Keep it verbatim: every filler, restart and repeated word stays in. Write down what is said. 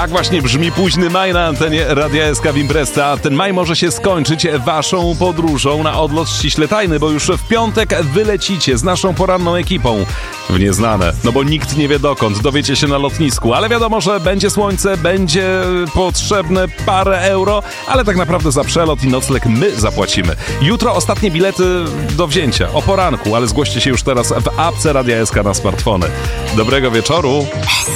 Tak właśnie brzmi późny maj na antenie Radia S K w Impreza. A ten maj może się skończyć waszą podróżą na odlot ściśle tajny, bo już w piątek wylecicie z naszą poranną ekipą w nieznane. No bo nikt nie wie dokąd, dowiecie się na lotnisku, ale wiadomo, że będzie słońce, będzie potrzebne parę euro, ale tak naprawdę za przelot i nocleg my zapłacimy. Jutro ostatnie bilety do wzięcia, o poranku, ale zgłoście się już teraz w apce Radia S K na smartfony. Dobrego wieczoru!